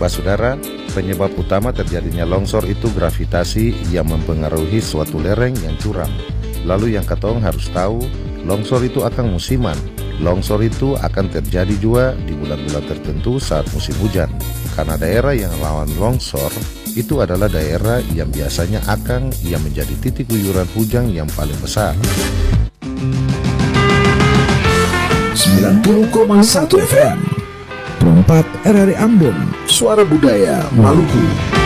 lupa saudara, penyebab utama terjadinya longsor itu gravitasi yang mempengaruhi suatu lereng yang curam. Lalu yang katong harus tahu, longsor itu akan musiman. Longsor itu akan terjadi juga di bulan-bulan tertentu saat musim hujan. Karena daerah yang rawan longsor itu adalah daerah yang biasanya akan yang menjadi titik guyuran hujan yang paling besar. 90,1 FM Perempat RRI Ambon, Suara Budaya Maluku.